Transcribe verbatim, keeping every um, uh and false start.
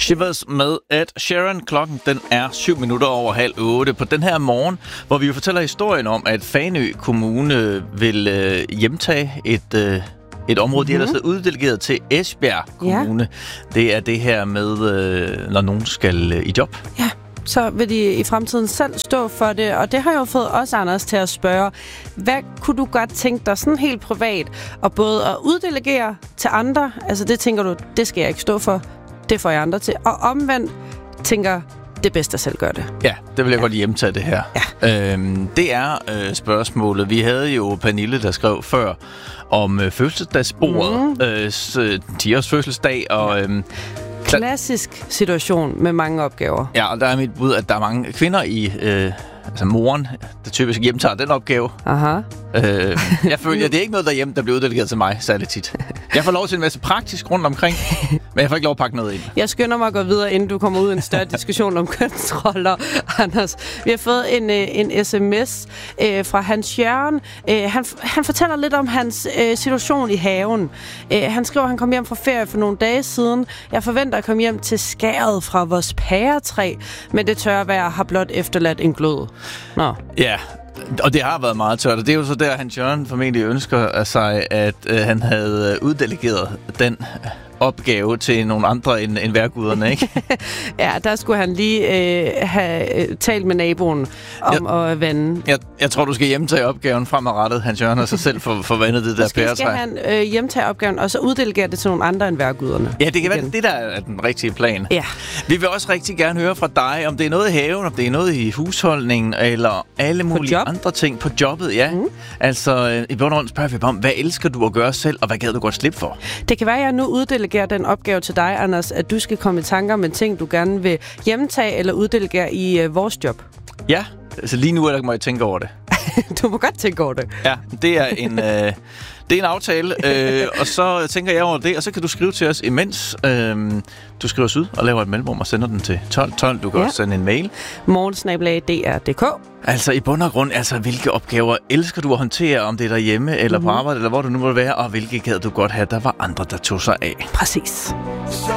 Shivers med at Sharon. Klokken den er syv minutter over halv otte på den her morgen, hvor vi jo fortæller historien om, at Fanø Kommune vil øh, hjemtage et, øh, et område, mm-hmm. de ellers er uddelegeret til Esbjerg Kommune. Ja. Det er det her med, øh, når nogen skal øh, i job. Ja. Så vil de i fremtiden selv stå for det, og det har jo fået os, Anders, til at spørge, hvad kunne du godt tænke dig sådan helt privat, og både at uddelegere til andre, altså det tænker du, det skal jeg ikke stå for, det får jeg andre til, og omvendt tænker, det bedste at selv gøre det. Ja, det vil jeg ja. godt hjemtage det her. Ja. Øhm, det er øh, spørgsmålet. Vi havde jo Pernille, der skrev før om øh, fødselsdagsbordet, mm. øh, ti års fødselsdag, og... Øh, klassisk situation med mange opgaver. Ja, og der er mit bud, at der er mange kvinder i... Øh, altså moren, der typisk hjemtager den opgave. Aha. Øh, jeg føler, at det er ikke noget derhjemme, der bliver uddelegeret til mig særlig tit. Jeg får lov til en masse praktisk rundt omkring, men jeg får ikke lov at pakke noget ind. Jeg skynder mig at gå videre, inden du kommer ud i en større diskussion om kønsroller, Anders. Vi har fået en, en sms øh, fra Hans Jørgen. Øh, han, han fortæller lidt om hans øh, situation i haven. Øh, han skriver, at han kom hjem fra ferie for nogle dage siden. Jeg forventer at komme hjem til skæret fra vores pæretræ, men det tørre vejr har blot efterladt en glød. Nå. Ja, og det har været meget tørt, og det er jo så der, Hans Jørgen formentlig ønsker af sig, at øh, han havde uddelegeret den opgave til nogle andre end, end værguderne, ikke? Ja, der skulle han lige øh, have øh, talt med naboen om jeg, at vande. Jeg, jeg tror, du skal hjemtage opgaven fremadrettet, Hans Jørgen, og så selv for, for vandet det der pæretræ. Måske skal han øh, hjemtage opgaven, og så uddelegere det til nogle andre end værguderne. Ja, det kan være det, der er den rigtige plan. Ja. Vi vil også rigtig gerne høre fra dig, om det er noget i haven, om det er noget i husholdningen, eller alle mulige andre ting på jobbet. Ja. Mm. Altså, øh, i bund og grund spørger vi om, hvad elsker du at gøre selv, og hvad gad du godt slippe for? Det kan være, at jeg nu uddelegerer den opgave til dig, Anders, at du skal komme i tanker med ting, du gerne vil hjemtage eller uddelegere i øh, vores job. Ja, altså lige nu eller må jeg tænke over det. Du må godt tænke over det. Ja, det er en, øh, det er en aftale, øh, og så tænker jeg over det, og så kan du skrive til os imens. Øh, du skriver os ud og laver et mellemrum og sender den til tolv tolv. Du kan ja. også sende en mail. morgen snabel-a d r punktum d k. Altså i bund og grund, altså hvilke opgaver elsker du at håndtere, om det er derhjemme eller mm-hmm. på arbejde, eller hvor du nu må være, og hvilke gad du godt have, der var andre, der tog sig af. Præcis.